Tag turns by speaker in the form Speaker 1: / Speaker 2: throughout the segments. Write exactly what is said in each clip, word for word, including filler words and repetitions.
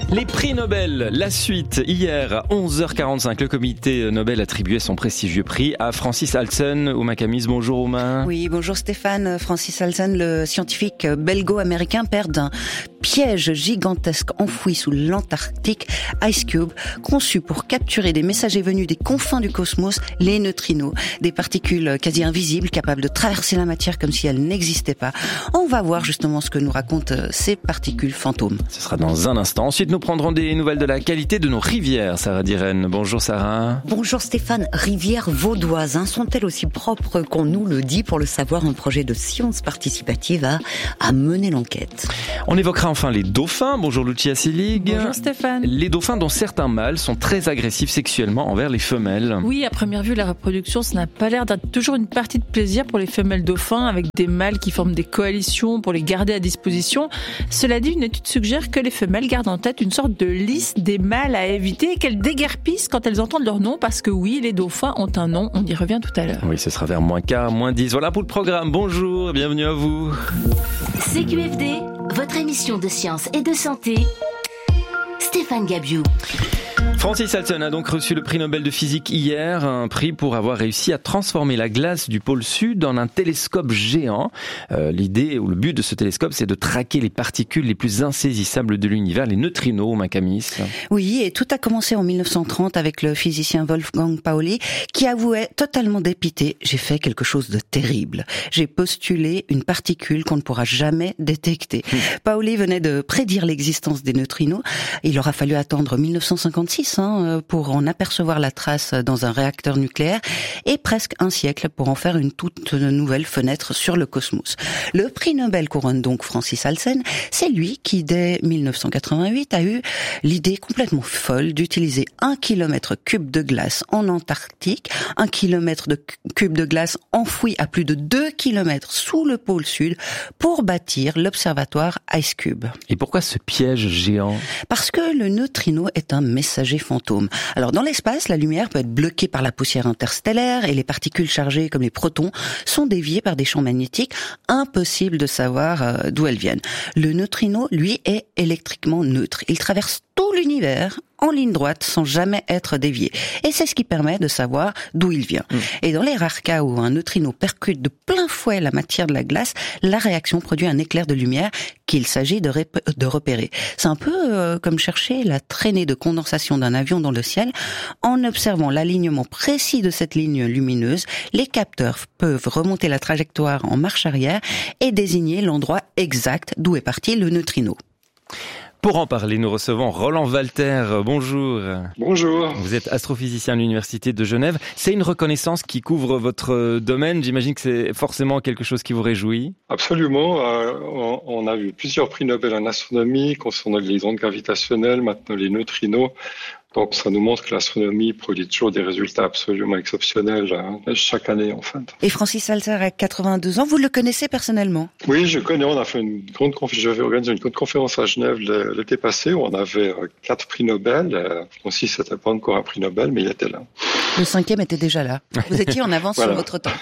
Speaker 1: Les prix Nobel, la suite. Hier, à onze heures quarante-cinq, le comité Nobel attribuait son prestigieux prix à Francis Halsen. Ouma Camis, bonjour Ouma.
Speaker 2: Oui, bonjour Stéphane. Francis Halsen, le scientifique belgo-américain, père d'un piège gigantesque enfoui sous l'Antarctique, Ice Cube, conçu pour capturer des messagers venus des confins du cosmos, les neutrinos, des particules quasi invisibles capables de traverser la matière comme si elles n'existaient pas. On va voir justement ce que nous racontent ces particules fantômes.
Speaker 1: Ce sera dans un instant. Ensuite, nous prendrons des nouvelles de la qualité de nos rivières. Sarah Diren. Bonjour Sarah.
Speaker 3: Bonjour Stéphane. Rivières vaudoises, hein, sont-elles aussi propres qu'on nous le dit? Pour le savoir, un projet de science participative a, a mené l'enquête.
Speaker 1: On évoquera enfin les dauphins. Bonjour Lucia Selig.
Speaker 4: Bonjour Stéphane.
Speaker 1: Les dauphins dont certains mâles sont très agressifs sexuellement envers les femelles.
Speaker 4: Oui, à première vue, la reproduction, ça n'a pas l'air d'être toujours une partie de plaisir pour les femelles dauphins, avec des mâles qui forment des coalitions pour les garder à disposition. Cela dit, une étude suggère que les femelles gardent en tête une sorte de liste des mâles à éviter et qu'elles déguerpissent quand elles entendent leur nom, parce que oui, les dauphins ont un nom, on y revient tout à l'heure.
Speaker 1: Oui, ce sera vers moins quart, moins dix. Voilà pour le programme. Bonjour, bienvenue à vous.
Speaker 5: C Q F D, votre émission de science et de santé. Stéphane Gabiou.
Speaker 1: Francis Halsen a donc reçu le prix Nobel de physique hier, un prix pour avoir réussi à transformer la glace du pôle sud en un télescope géant. Euh, l'idée ou le but de ce télescope, c'est de traquer les particules les plus insaisissables de l'univers, les neutrinos, Ouma Camis.
Speaker 2: Oui, et tout a commencé en mille neuf cent trente avec le physicien Wolfgang Pauli qui avouait totalement dépité: j'ai fait quelque chose de terrible. J'ai postulé une particule qu'on ne pourra jamais détecter. Mmh. Pauli venait de prédire l'existence des neutrinos. Il aura fallu attendre mille neuf cent cinquante-six pour en apercevoir la trace dans un réacteur nucléaire et presque un siècle pour en faire une toute nouvelle fenêtre sur le cosmos. Le prix Nobel couronne donc Francis Halsen. C'est lui qui, dès mille neuf cent quatre-vingt-huit, a eu l'idée complètement folle d'utiliser un kilomètre cube de glace en Antarctique, un kilomètre de cube de glace enfoui à plus de deux kilomètres sous le pôle sud pour bâtir l'observatoire Ice Cube.
Speaker 1: Et pourquoi ce piège géant?
Speaker 2: Parce que le neutrino est un messager fantôme. Alors dans l'espace, la lumière peut être bloquée par la poussière interstellaire et les particules chargées comme les protons sont déviées par des champs magnétiques, impossible de savoir euh, d'où elles viennent. Le neutrino, lui, est électriquement neutre. Il traverse tout l'univers en ligne droite sans jamais être dévié. Et c'est ce qui permet de savoir d'où il vient. Mmh. Et dans les rares cas où un neutrino percute de plein fouet la matière de la glace, la réaction produit un éclair de lumière qu'il s'agit de, rép- de repérer. C'est un peu euh, comme chercher la traînée de condensation d'un avion dans le ciel. En observant l'alignement précis de cette ligne lumineuse, les capteurs peuvent remonter la trajectoire en marche arrière et désigner l'endroit exact d'où est parti le neutrino.
Speaker 1: Pour en parler, nous recevons Roland Walter. Bonjour.
Speaker 6: Bonjour.
Speaker 1: Vous êtes astrophysicien à l'Université de Genève. C'est une reconnaissance qui couvre votre domaine. J'imagine que c'est forcément quelque chose qui vous réjouit.
Speaker 6: Absolument. Euh, on, on a eu plusieurs prix Nobel en astronomie concernant les ondes gravitationnelles, maintenant les neutrinos. Donc, ça nous montre que l'astronomie produit toujours des résultats absolument exceptionnels hein, chaque année, en fait.
Speaker 2: Et Francis Halsen a quatre-vingt-deux ans. Vous le connaissez personnellement?
Speaker 6: Oui, je connais. On a fait une grande conférence. J'avais organisé une grande conférence à Genève l'été passé où on avait quatre prix Nobel. Francis, c'était pas encore un prix Nobel, mais il était là.
Speaker 2: Le cinquième était déjà là. Vous étiez en avance voilà. sur votre temps.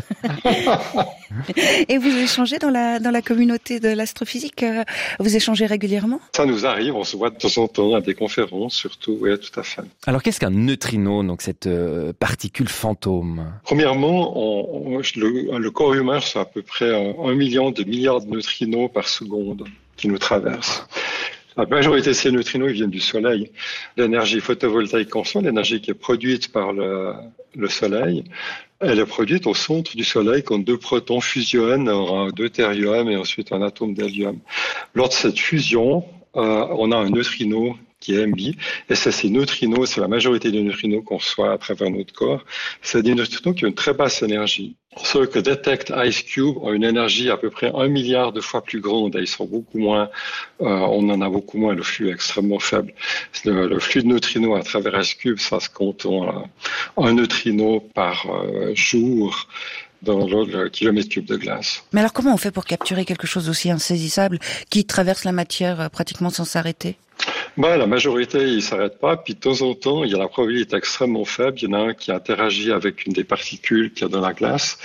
Speaker 2: Et vous échangez dans la dans la communauté de l'astrophysique. Vous échangez régulièrement?
Speaker 6: Ça nous arrive. On se voit de temps en temps à des conférences, surtout. Oui, tout à fait.
Speaker 1: Alors, qu'est-ce qu'un neutrino, donc cette euh, particule fantôme?
Speaker 6: Premièrement, on, on, le, le corps humain, c'est à peu près un, un million de milliards de neutrinos par seconde qui nous traversent. La majorité de ces neutrinos ils viennent du Soleil. L'énergie photovoltaïque qu'on sent, l'énergie qui est produite par le, le Soleil, elle est produite au centre du Soleil quand deux protons fusionnent, un deutérium et ensuite un atome d'hélium. Lors de cette fusion, euh, on a un neutrino qui est émis, et c'est ces neutrinos, c'est la majorité des neutrinos qu'on reçoit à travers notre corps. C'est des neutrinos qui ont une très basse énergie. Ceux que détecte Ice Cube ont une énergie à peu près un milliard de fois plus grande, et ils sont beaucoup moins, euh, on en a beaucoup moins, le flux est extrêmement faible. Le, le flux de neutrinos à travers Ice Cube, ça se compte en un neutrino par euh, jour dans le kilomètre cube de glace.
Speaker 2: Mais alors comment on fait pour capturer quelque chose d'aussi insaisissable qui traverse la matière pratiquement sans s'arrêter?
Speaker 6: Ben, la majorité, ils ne s'arrêtent pas. Puis de temps en temps, il y a la probabilité extrêmement faible. Il y en a un qui interagit avec une des particules qu'il y a dans la glace.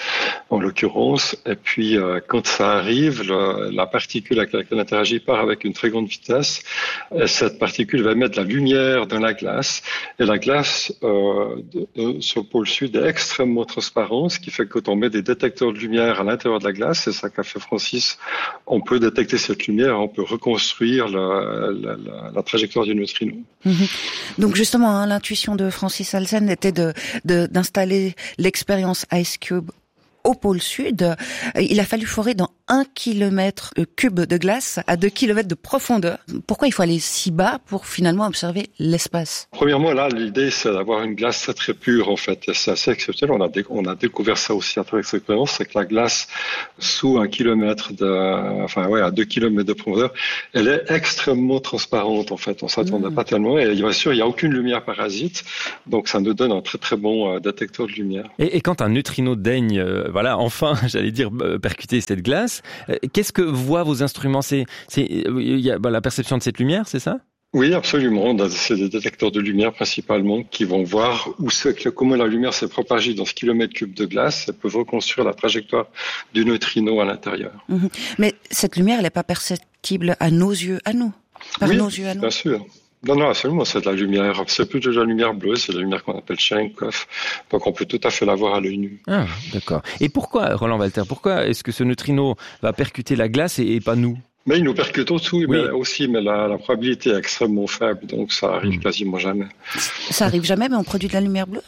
Speaker 6: en l'occurrence. Et puis, euh, quand ça arrive, le, la particule avec laquelle elle interagit part avec une très grande vitesse. Et cette particule va émettre de la lumière dans la glace. Et la glace euh, de, de, sur le pôle sud est extrêmement transparente, ce qui fait que quand on met des détecteurs de lumière à l'intérieur de la glace, c'est ça qu'a fait Francis, on peut détecter cette lumière, on peut reconstruire la, la, la, la trajectoire du neutrino.
Speaker 2: Mmh. Donc justement, hein, l'intuition de Francis Halsen était de, de, d'installer l'expérience IceCube au pôle sud. Il a fallu forer dans un kilomètre cube de glace à deux kilomètres de profondeur. Pourquoi il faut aller si bas pour finalement observer l'espace?
Speaker 6: Premièrement, là, l'idée, c'est d'avoir une glace très, très pure, en fait. Et c'est assez exceptionnel. On a, dé- on a découvert ça aussi à travers cette expérience, c'est que la glace sous un kilomètre de, enfin, ouais, à deux kilomètres de profondeur, elle est extrêmement transparente, en fait. On s'attendait mmh. pas tellement. Et bien sûr, il n'y a aucune lumière parasite. Donc, ça nous donne un très, très bon euh, détecteur de lumière.
Speaker 1: Et, et quand un neutrino daigne, euh, voilà, enfin, j'allais dire, euh, percuter cette glace, euh, qu'est-ce que voient vos instruments? C'est, c'est, il y a bah, la perception de cette lumière, c'est ça?
Speaker 6: Oui, absolument. C'est des détecteurs de lumière principalement qui vont voir où c'est, comment la lumière s'est propagée dans ce kilomètre cube de glace et peuvent reconstruire la trajectoire du neutrino à l'intérieur.
Speaker 2: Mmh. Mais cette lumière, elle n'est pas perceptible à nos yeux, à nous, par
Speaker 6: oui,
Speaker 2: nos yeux à nous.
Speaker 6: Bien sûr. Non, non, absolument, c'est de la lumière. C'est plus de la lumière bleue, c'est de la lumière qu'on appelle Cherenkov. Donc, on peut tout à fait la voir à l'œil nu.
Speaker 1: Ah, d'accord. Et pourquoi, Roland Walter, pourquoi est-ce que ce neutrino va percuter la glace et, et pas nous?
Speaker 6: Mais il nous percute aussi, oui. mais, aussi, mais la, la probabilité est extrêmement faible, donc ça arrive mmh. quasiment jamais.
Speaker 2: Ça arrive jamais, mais on produit de la lumière bleue?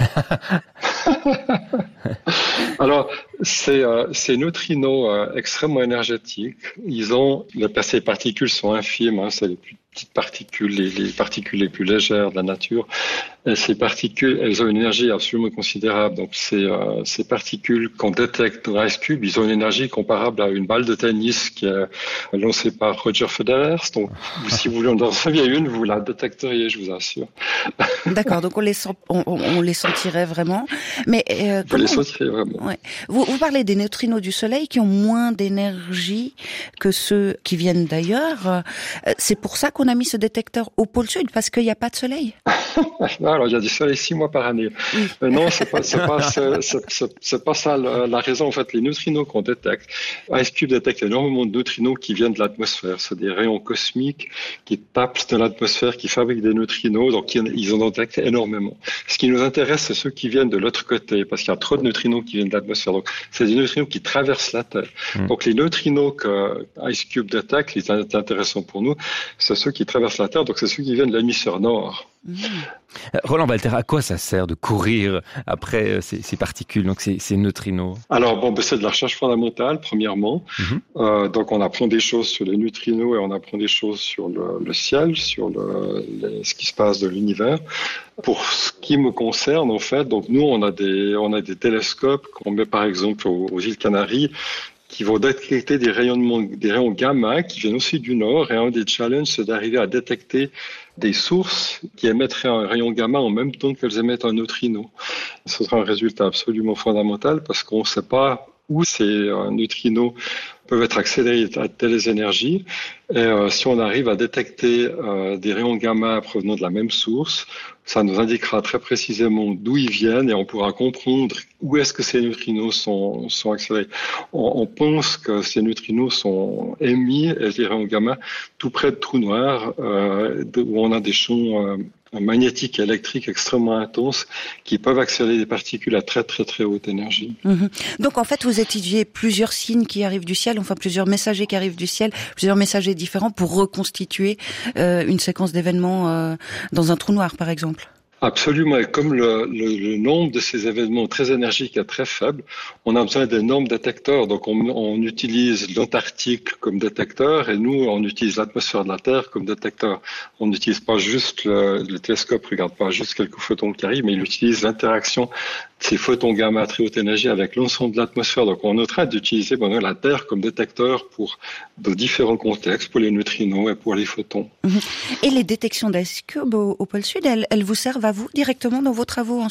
Speaker 6: Alors, ces, euh, ces neutrinos euh, extrêmement énergétiques, ils ont, les, ces particules sont infimes, hein, c'est les plus petites particules, les, les particules les plus légères de la nature. Et ces particules, elles ont une énergie absolument considérable. Donc, ces, euh, ces particules qu'on détecte dans IceCube, ils ont une énergie comparable à une balle de tennis qui est lancée par Roger Federer. Donc, si vous voulez en receviez une, vous la détecteriez, je vous assure.
Speaker 2: D'accord. Donc, on les, sent, on, on les sentirait vraiment. Mais euh,
Speaker 6: on les sentirait vraiment.
Speaker 2: Ouais. Vous, vous parlez des neutrinos du Soleil qui ont moins d'énergie que ceux qui viennent d'ailleurs. C'est pour ça qu'on a mis ce détecteur au pôle sud, parce qu'il n'y a pas de soleil.
Speaker 6: Alors, il y a du soleil six mois par année. Oui. Euh, non, c'est pas, c'est pas, c'est, c'est, c'est pas ça la, la raison. En fait, les neutrinos qu'on détecte, IceCube détecte énormément de neutrinos qui viennent de l'atmosphère. C'est des rayons cosmiques qui tapent dans l'atmosphère, qui fabriquent des neutrinos. Donc, ils en détectent énormément. Ce qui nous intéresse, c'est ceux qui viennent de l'autre côté, parce qu'il y a trop de neutrinos qui viennent de l'atmosphère. Donc, c'est des neutrinos qui traversent la Terre. Mmh. Donc, les neutrinos que IceCube détecte, qui est intéressant pour nous, c'est ceux qui traversent la Terre. Donc, c'est ceux qui viennent de l'hémisphère nord.
Speaker 1: Mmh. Roland Walter, à quoi ça sert de courir après ces, ces particules, donc ces, ces neutrinos? Alors
Speaker 6: bon, ben c'est de la recherche fondamentale, premièrement. Mmh. Euh, donc on apprend des choses sur les neutrinos et on apprend des choses sur le, le ciel, sur le, les, ce qui se passe de l'univers. Pour ce qui me concerne, en fait, donc nous on a des on a des télescopes qu'on met par exemple aux, aux îles Canaries, qui vont détecter des rayonnements, des rayons gamma qui viennent aussi du Nord. Et un des challenges, c'est d'arriver à détecter des sources qui émettraient un rayon gamma en même temps qu'elles émettent un neutrino. Ce sera un résultat absolument fondamental parce qu'on ne sait pas où ces neutrinos peuvent être accélérés à telles énergies. Et euh, si on arrive à détecter euh, des rayons gamma provenant de la même source, ça nous indiquera très précisément d'où ils viennent et on pourra comprendre où est-ce que ces neutrinos sont, sont accélérés. On, on pense que ces neutrinos sont émis, les rayons gamma, tout près de trous noirs, euh, où on a des champs euh, magnétiques et électriques extrêmement intenses qui peuvent accélérer des particules à très très très haute énergie.
Speaker 2: Mmh. Donc en fait, vous étudiez plusieurs signes qui arrivent du ciel, enfin plusieurs messagers qui arrivent du ciel, plusieurs messagers différents pour reconstituer euh, une séquence d'événements euh, dans un trou noir, par exemple.
Speaker 6: Absolument. Et comme le, le, le nombre de ces événements très énergiques est très faible, on a besoin d'énormes détecteurs. Donc, on, on utilise l'Antarctique comme détecteur et nous, on utilise l'atmosphère de la Terre comme détecteur. On n'utilise pas juste le, le télescope, regarde pas juste quelques photons qui arrivent, mais il utilise l'interaction de ces photons gamma à très haute énergie avec l'ensemble de l'atmosphère. Donc, on est en train d'utiliser bon, la Terre comme détecteur pour de différents contextes, pour les neutrinos et pour les photons.
Speaker 2: Et les détections d'IceCube au, au pôle Sud, elles, elles vous servent à vous directement dans vos travaux en Suisse ?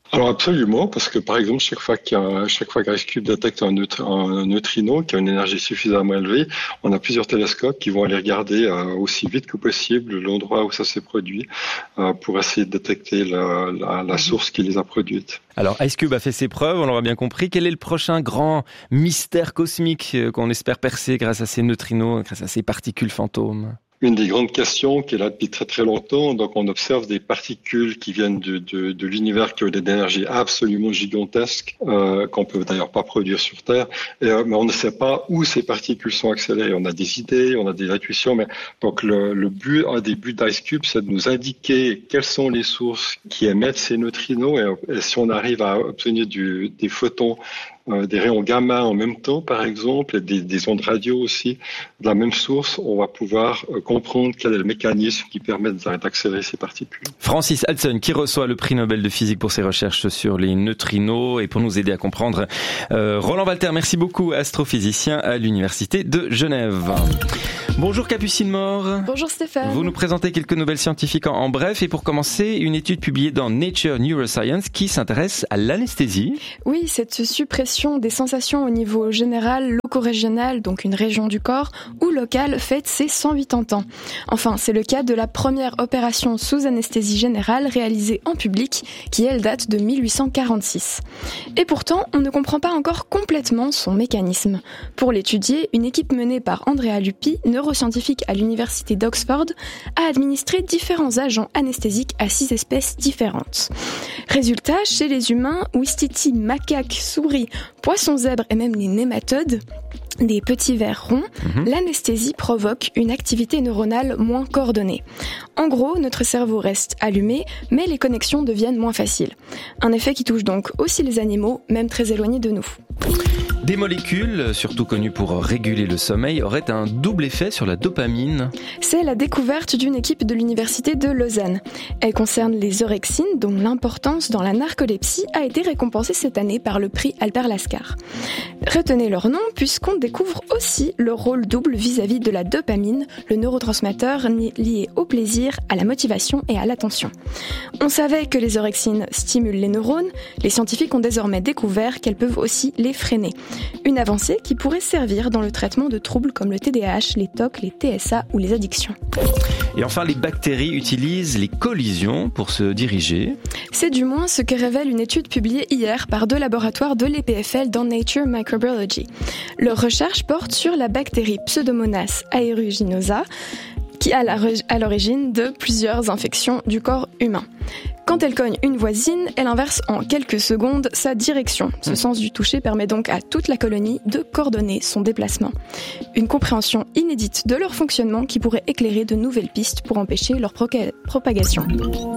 Speaker 6: Alors absolument, parce que par exemple, chaque fois qu'il y a, chaque fois qu'Ice Cube détecte un, neut- un neutrino qui a une énergie suffisamment élevée, on a plusieurs télescopes qui vont aller regarder euh, aussi vite que possible l'endroit où ça s'est produit euh, pour essayer de détecter la, la, la source qui les a produites.
Speaker 1: Alors Ice Cube a fait ses preuves, on l'aura bien compris. Quel est le prochain grand mystère cosmique qu'on espère percer grâce à ces neutrinos, grâce à ces particules fantômes ?
Speaker 6: Une des grandes questions qui est là depuis très très longtemps, donc on observe des particules qui viennent de, de, de l'univers qui ont des énergies absolument gigantesques, euh, qu'on peut d'ailleurs pas produire sur Terre, et, euh, mais on ne sait pas où ces particules sont accélérées. On a des idées, on a des intuitions, mais donc le, le but, un des buts d'Ice Cube, c'est de nous indiquer quelles sont les sources qui émettent ces neutrinos, et, et si on arrive à obtenir du, des photons, Euh, des rayons gamma en même temps, par exemple, et des, des ondes radio aussi, de la même source, on va pouvoir euh, comprendre quel est le mécanisme qui permet d'accélérer ces particules.
Speaker 1: Francis Halsen, qui reçoit le prix Nobel de physique pour ses recherches sur les neutrinos et pour nous aider à comprendre. Euh, Roland Walter, merci beaucoup, astrophysicien à l'Université de Genève. Bonjour Capucine Mort.
Speaker 7: Bonjour Stéphane.
Speaker 1: Vous nous présentez quelques nouvelles scientifiques en, en bref, et pour commencer, une étude publiée dans Nature Neuroscience qui s'intéresse à l'anesthésie.
Speaker 7: Oui, cette suppression des sensations au niveau général, loco-régional, donc une région du corps, ou locale, fête ses cent quatre-vingts ans. Enfin, c'est le cas de la première opération sous anesthésie générale réalisée en public, qui elle date de mille huit cent quarante-six. Et pourtant, on ne comprend pas encore complètement son mécanisme. Pour l'étudier, une équipe menée par Andrea Luppi, neuroscientifique à l'université d'Oxford, a administré différents agents anesthésiques à six espèces différentes. Résultat, chez les humains, ouistiti, macaques, souris, poissons zèbres et même les nématodes, des petits vers ronds, mmh. l'anesthésie provoque une activité neuronale moins coordonnée. En gros, notre cerveau reste allumé, mais les connexions deviennent moins faciles. Un effet qui touche donc aussi les animaux, même très éloignés de nous.
Speaker 1: Des molécules, surtout connues pour réguler le sommeil, auraient un double effet sur la dopamine.
Speaker 7: C'est la découverte d'une équipe de l'université de Lausanne. Elle concerne les orexines, dont l'importance dans la narcolepsie a été récompensée cette année par le prix Albert Lasker. Retenez leur nom puisqu'on découvre aussi le rôle double vis-à-vis de la dopamine, le neurotransmetteur lié au plaisir, à la motivation et à l'attention. On savait que les orexines stimulent les neurones, les scientifiques ont désormais découvert qu'elles peuvent aussi les freiner. Une avancée qui pourrait servir dans le traitement de troubles comme le T D A H, les T O C, les T S A ou les addictions.
Speaker 1: Et enfin, les bactéries utilisent les collisions pour se diriger.
Speaker 7: C'est du moins ce que révèle une étude publiée hier par deux laboratoires de l'E P F L dans Nature Microbiology. Leur recherche porte sur la bactérie Pseudomonas aeruginosa, qui a à l'origine de plusieurs infections du corps humain. Quand elle cogne une voisine, elle inverse en quelques secondes sa direction. Ce mmh. sens du toucher permet donc à toute la colonie de coordonner son déplacement. Une compréhension inédite de leur fonctionnement qui pourrait éclairer de nouvelles pistes pour empêcher leur proca- propagation.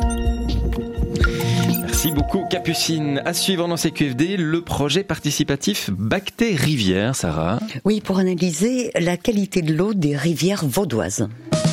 Speaker 1: Merci beaucoup Capucine. À suivre dans C Q F D, le projet participatif Bacté Rivière, Sarah.
Speaker 3: Oui, pour analyser la qualité de l'eau des rivières vaudoises.